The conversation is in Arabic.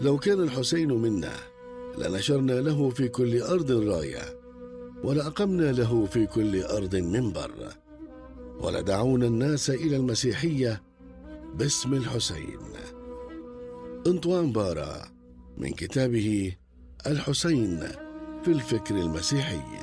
لو كان الحسين منا لنشرنا له في كل أرض راية، ولأقمنا له في كل أرض منبر، ولدعونا الناس إلى المسيحية باسم الحسين. أنطوان بارا من كتابه الحسين في الفكر المسيحي.